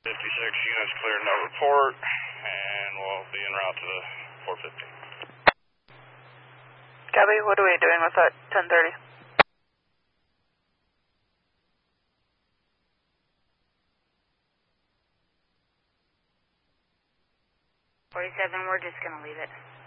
56 units cleared, no report, and we'll be en route to the 450. Copy, what are we doing with that 1030? 47, we're just going to leave it.